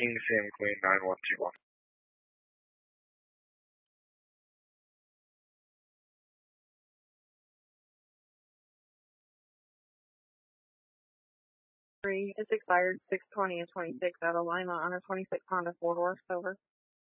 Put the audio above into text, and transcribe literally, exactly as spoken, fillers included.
King Sam Queen nine one two one. Three. It's expired six twenty and twenty-six out of Lima on a twenty-six Honda four horse. Over.